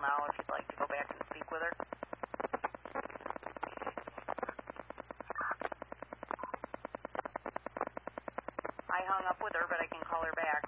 now if you'd like to go back and speak with her. I hung up with her, but I can call her back.